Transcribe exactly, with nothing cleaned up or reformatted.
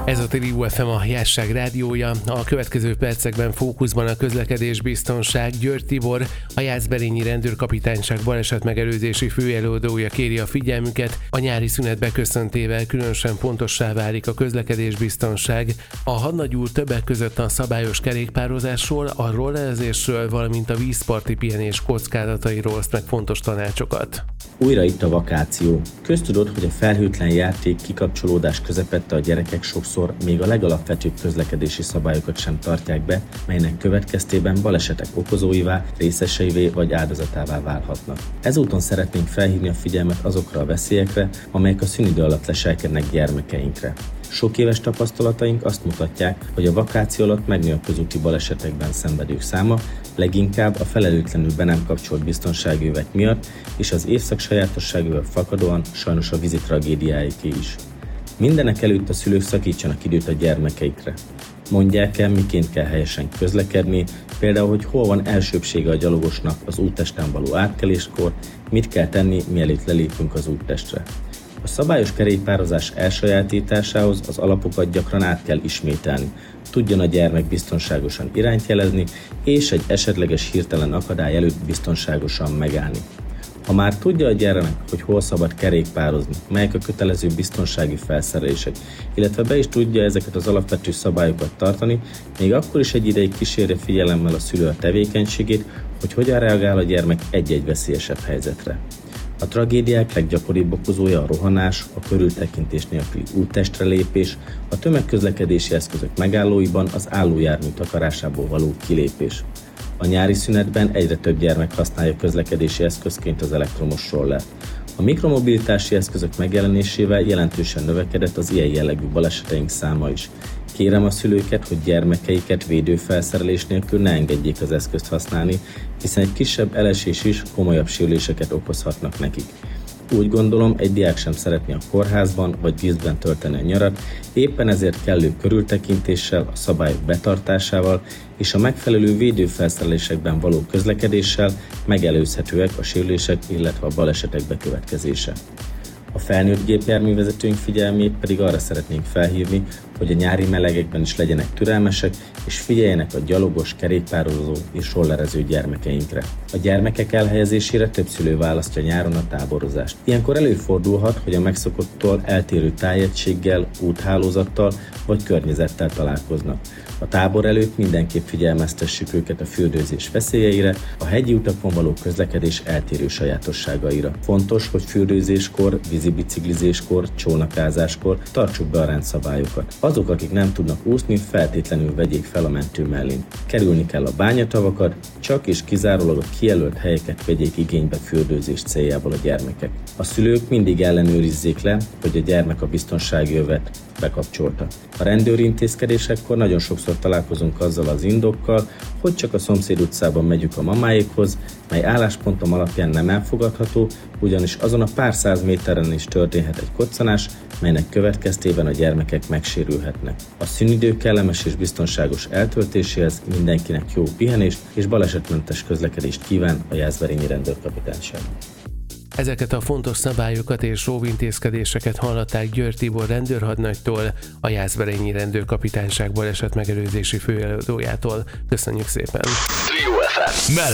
Ez a Trio ef em, a Jásság rádiója. A következő percekben fókuszban a közlekedésbiztonság. György Tibor, a Jászberényi Rendőrkapitányság balesetmegelőzési főelőadója kéri a figyelmüket. A nyári szünet beköszöntével különösen fontossá válik a közlekedésbiztonság. A hadnagy úr többek között a szabályos kerékpározásról, a rollerezésről, valamint a vízparti pihenés kockázatairól oszt meg fontos tanácsokat. Újra itt a vakáció. Köztudott, hogy a felhőtlen játék kikapcsolódás közepette a gyerekek sokszor még a legalapvetőbb közlekedési szabályokat sem tartják be, melynek következtében balesetek okozóivá, részeseivé vagy áldozatává válhatnak. Ezúton szeretnénk felhívni a figyelmet azokra a veszélyekre, amelyek a szünidő alatt leselkednek gyermekeinkre. Sok éves tapasztalataink azt mutatják, hogy a vakáció alatt megnő a közúti balesetekben szenvedők száma, leginkább a felelőtlenül be nem kapcsolt biztonsági övek miatt, és az évszak sajátosságával fakadóan sajnos a vízi tragédiáiké is. Mindenek előtt a szülők szakítsanak időt a gyermekeikre. Mondják el, miként kell helyesen közlekedni, például, hogy hol van elsőbbsége a gyalogosnak az úttesten való átkeléskor, mit kell tenni, mielőtt lelépünk az úttestre. A szabályos kerékpározás elsajátításához az alapokat gyakran át kell ismételni, tudjon a gyermek biztonságosan irányt jelezni, és egy esetleges hirtelen akadály előtt biztonságosan megállni. Ha már tudja a gyermek, hogy hol szabad kerékpározni, melyek a kötelező biztonsági felszerelések, illetve be is tudja ezeket az alapvető szabályokat tartani, még akkor is egy ideig kísérje figyelemmel a szülő a tevékenységét, hogy hogyan reagál a gyermek egy-egy veszélyesebb helyzetre. A tragédiák leggyakoribb okozója a rohanás, a körültekintés nélküli úttestre lépés, a tömegközlekedési eszközök megállóiban az állójármű takarásából való kilépés. A nyári szünetben egyre több gyermek használja közlekedési eszközként az elektromos rollert. A mikromobilitási eszközök megjelenésével jelentősen növekedett az ilyen jellegű baleseteink száma is. Kérem a szülőket, hogy gyermekeiket védőfelszerelés nélkül ne engedjék az eszközt használni, hiszen egy kisebb elesés is komolyabb sérüléseket okozhatnak nekik. Úgy gondolom, egy diák sem szeretné a kórházban vagy vízben tölteni a nyarat, éppen ezért kellő körültekintéssel, a szabályok betartásával és a megfelelő védőfelszerelésekben való közlekedéssel megelőzhetőek a sérülések, illetve a balesetek bekövetkezése. A felnőtt gépjárművezetőink figyelmét pedig arra szeretnénk felhívni, hogy a nyári melegekben is legyenek türelmesek, és figyeljenek a gyalogos, kerékpározó és rollerező gyermekeinkre. A gyermekek elhelyezésére több szülő választja nyáron a táborozást. Ilyenkor előfordulhat, hogy a megszokottól eltérő tájegységgel, úthálózattal vagy környezettel találkoznak. A tábor előtt mindenképp figyelmeztessük őket a fürdőzés veszélyeire, a hegyi utakon való közlekedés eltérő sajátosságaira. Fontos, hogy fürdőzéskor, vízibiciklizéskor, csónakázáskor tartsuk be a rendszabályokat. Azok, akik nem tudnak úszni, feltétlenül vegyék fel a mentő mellén. Kerülni kell a bányatavakat, csak és kizárólag a kijelölt helyeket vegyék igénybe fürdőzés céljából a gyermekek. A szülők mindig ellenőrizzék le, hogy a gyermek a biztonsági övet bekapcsolta. A rendőri intézkedésekkor nagyon sokszor találkozunk azzal az indokkal, hogy csak a szomszéd utcában megyünk a mamáékhoz, mely álláspontom alapján nem elfogadható, ugyanis azon a pár száz méteren is történhet egy koccanás, melynek következtében a gyermekek megsérülhetnek. A szünidő kellemes és biztonságos eltöltéséhez mindenkinek jó pihenést és balesetmentes közlekedést kíván a Jászberényi Rendőrkapitányság. Ezeket a fontos szabályokat és óvintézkedéseket hallották György Tibor rendőrhadnagytól, a Jászberényi Rendőrkapitányság balesetmegelőzési főelőadójától. Köszönjük szépen!